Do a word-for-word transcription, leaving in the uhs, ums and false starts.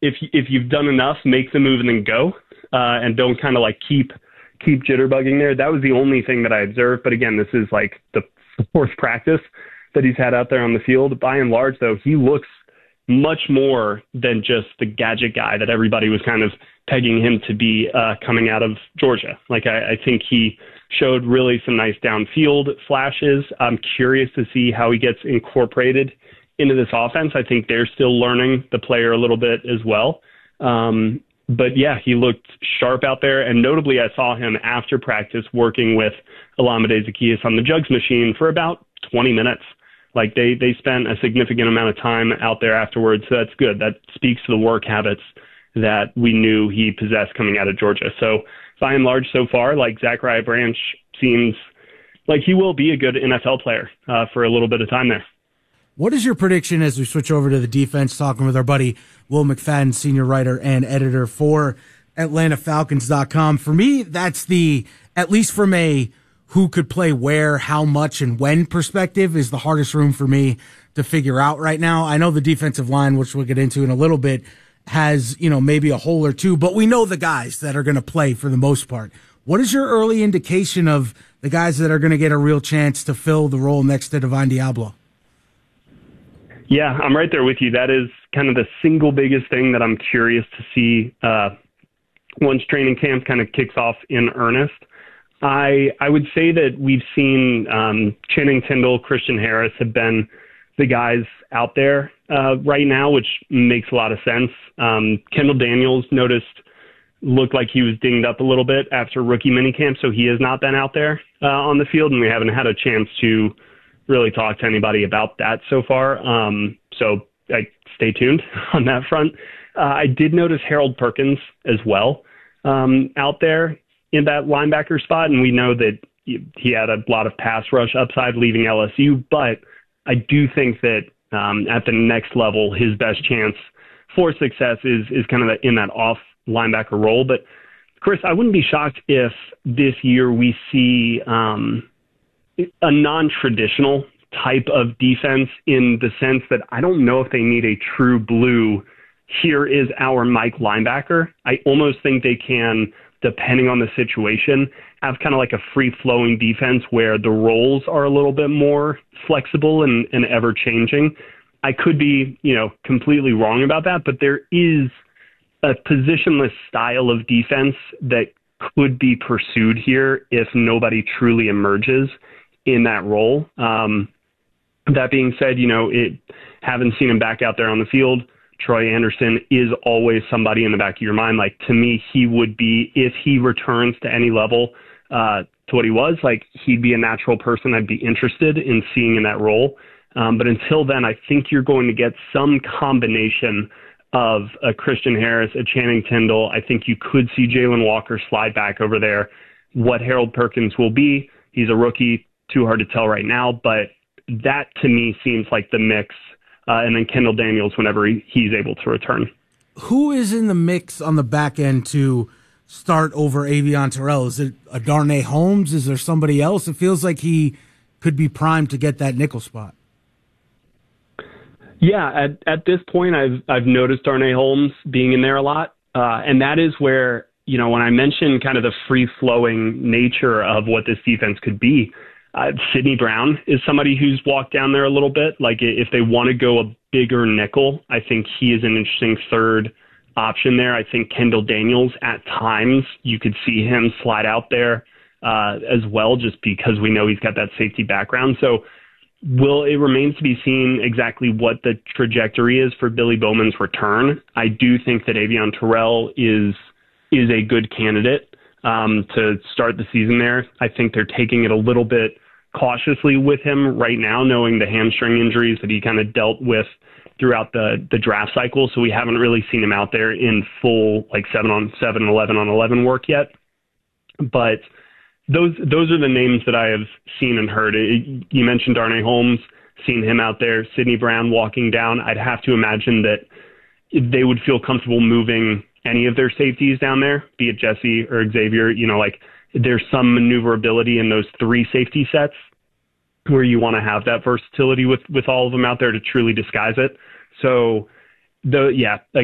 if if you've done enough, make the move and then go, uh, and don't kind of like keep keep jitterbugging there. That was the only thing that I observed. But again, this is like the fourth practice that he's had out there on the field. By and large, though, he looks much more than just the gadget guy that everybody was kind of pegging him to be uh, coming out of Georgia. Like, I, I think he showed really some nice downfield flashes. I'm curious to see how he gets incorporated into this offense. I think they're still learning the player a little bit as well. Um, but yeah, he looked sharp out there. And notably, I saw him after practice working with Olamide Zaccheaus on the jugs machine for about twenty minutes. Like they, they spent a significant amount of time out there afterwards. So that's good. That speaks to the work habits that we knew he possessed coming out of Georgia. So by and large, so far, like Zachariah Branch seems like he will be a good N F L player uh, for a little bit of time there. What is your prediction as we switch over to the defense, talking with our buddy Will McFadden, senior writer and editor for Atlanta Falcons dot com? For me, that's the, at least from a who could play where, how much, and when perspective, is the hardest room for me to figure out right now. I know the defensive line, which we'll get into in a little bit, has, you know, maybe a hole or two, but we know the guys that are going to play for the most part. What is your early indication of the guys that are going to get a real chance to fill the role next to Divine Diablo? Yeah, I'm right there with you. That is kind of the single biggest thing that I'm curious to see uh, once training camp kind of kicks off in earnest. I I would say that we've seen um, Channing Tindall, Christian Harris have been the guys out there uh, right now, which makes a lot of sense. Um, Kendall Daniels noticed looked like he was dinged up a little bit after rookie minicamp, so he has not been out there uh, on the field, and we haven't had a chance to really talk to anybody about that so far. Um, so I, stay tuned on that front. Uh, I did notice Harold Perkins as well um, out there in that linebacker spot, and we know that he had a lot of pass rush upside leaving L S U, but I do think that um, at the next level, his best chance for success is is kind of in that off linebacker role. But Chris, I wouldn't be shocked if this year we see um, a non-traditional type of defense, in the sense that I don't know if they need a true blue, here is our Mike linebacker. I almost think they can, depending on the situation, have kind of like a free-flowing defense where the roles are a little bit more flexible and, and ever-changing. I could be, you know, completely wrong about that, but there is a positionless style of defense that could be pursued here if nobody truly emerges in that role. Um, that being said, you know, it haven't seen him back out there on the field. Troy Anderson is always somebody in the back of your mind. Like, to me, he would be, if he returns to any level uh, to what he was, like, he'd be a natural person I'd be interested in seeing in that role. Um, but until then, I think you're going to get some combination of a Christian Harris, a Channing Tindall. I think you could see Jalen Walker slide back over there. What Harold Perkins will be, he's a rookie, too hard to tell right now, but that to me seems like the mix. Uh, and then Kendall Daniels whenever he, he's able to return. Who is in the mix on the back end to start over Avion Terrell? Is it a Darnay Holmes? Is there somebody else? It feels like he could be primed to get that nickel spot. Yeah, at, at this point, I've I've noticed Darnay Holmes being in there a lot. Uh, and that is where, you know, when I mentioned kind of the free-flowing nature of what this defense could be, Uh, Sidney Brown is somebody who's walked down there a little bit. Like, if they want to go a bigger nickel, I think he is an interesting third option there. I think Kendall Daniels, at times, you could see him slide out there uh, as well, just because we know he's got that safety background. So will it remains to be seen exactly what the trajectory is for Billy Bowman's return. I do think that Avion Terrell is is a good candidate um, to start the season there. I think they're taking it a little bit cautiously with him right now, knowing the hamstring injuries that he kind of dealt with throughout the, the draft cycle. So we haven't really seen him out there in full, like seven on seven, eleven on eleven work yet. But those, those are the names that I have seen and heard. It, you mentioned Darnay Holmes, seen him out there, Sidney Brown walking down. I'd have to imagine that they would feel comfortable moving any of their safeties down there, be it Jesse or Xavier. You know, like, there's some maneuverability in those three safety sets where you want to have that versatility with, with all of them out there to truly disguise it. So, the yeah,